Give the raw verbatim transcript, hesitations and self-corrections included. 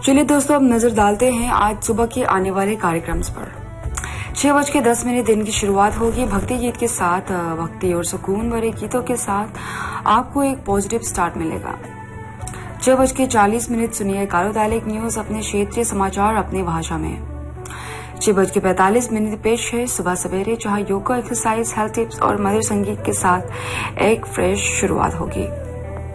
चलिए दोस्तों, अब नजर डालते हैं आज सुबह के आने वाले कार्यक्रम पर। छह बज के दस मिनट दिन की शुरुआत होगी भक्ति गीत के साथ। भक्ति और सुकून भरे गीतों के साथ आपको एक पॉजिटिव स्टार्ट मिलेगा। छह बज के चालीस मिनट सुनिए कारोदालिक न्यूज, अपने क्षेत्रीय समाचार अपनी भाषा में। छह बज के पैंतालीस मिनट पेश है सुबह सवेरे, जहां योगा, एक्सरसाइज, हेल्थ टिप्स और मधुर संगीत के साथ एक फ्रेश शुरुआत होगी।